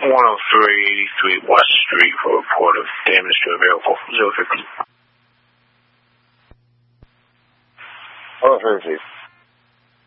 10383 West Street for a report of damage to a vehicle. 050. 103.